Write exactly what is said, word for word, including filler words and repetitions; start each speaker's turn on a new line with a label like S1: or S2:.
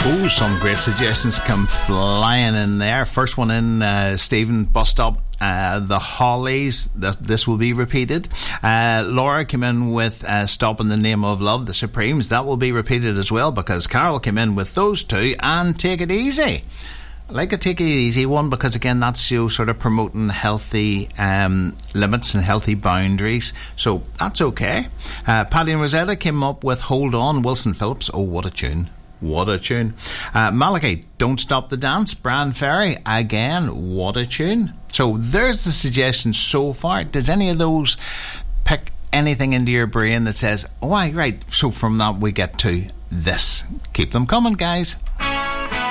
S1: Oh, some great suggestions come flying in there. First one in, uh, Stephen Bus Stop. Uh, the Hollies, th- this will be repeated. Uh, Laura came in with uh, Stop in the Name of Love, the Supremes. That will be repeated as well, because Carol came in with those two, and Take It Easy. I like a Take It Easy one, because again, that's you sort of promoting healthy um, limits and healthy boundaries, so that's okay. uh, Paddy and Rosetta came up with Hold On, Wilson Phillips. Oh, what a tune. What a tune. uh, Malachi, Don't Stop the Dance, Brian Ferry. Again, what a tune. So there's the suggestions so far. Does any of those pick anything into your brain that says, oh, aye, right, so from that we get to this? Keep them coming, guys.